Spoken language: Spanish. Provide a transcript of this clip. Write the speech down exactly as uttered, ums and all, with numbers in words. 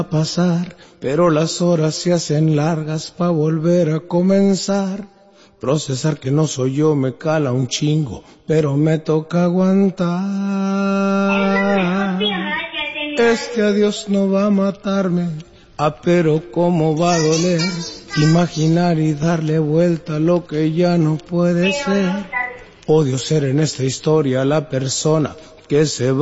pasar, pero las horas se hacen largas pa' volver a comenzar. Procesar que no soy yo me cala un chingo, pero me toca aguantar. Este adiós no va a matarme, ah, pero cómo va a doler. Imaginar y darle vuelta a lo que ya no puede ser. Odio ser en esta historia la persona que se va.